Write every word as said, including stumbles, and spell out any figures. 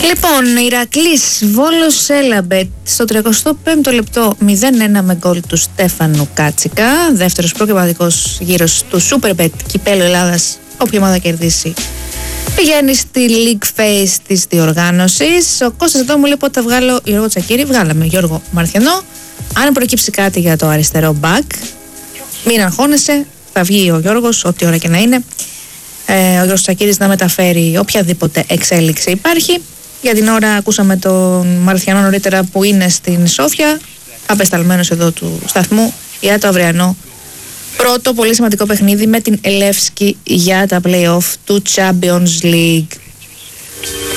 Λοιπόν, Ηρακλής Βόλος Έλαμπετ στο τριακοστό πέμπτο λεπτό μηδέν ένα με γκολ του Στέφανου Κάτσικα. Δεύτερος προκριματικός γύρος του Superbet Κυπέλλου Ελλάδας. Όποια ομάδα κερδίσει πηγαίνει στη League Phase της διοργάνωσης. Ο Κώστας εδώ μου λέει πότε θα βγάλω Γιώργο Τσακίρη. Βγάλαμε Γιώργο Μαρθιανό. Αν προκύψει κάτι για το αριστερό back, μην αγχώνεσαι, θα βγει ο Γιώργος ό,τι ώρα και να είναι. Ε, ο Γιώργος Τσακίρης να μεταφέρει οποιαδήποτε εξέλιξη υπάρχει. Για την ώρα ακούσαμε τον Μαρθιανό νωρίτερα που είναι στην Σόφια, απεσταλμένος εδώ του σταθμού για το αυριανό πρώτο πολύ σημαντικό παιχνίδι με την Ελεύσκη για τα play-off του Champions League.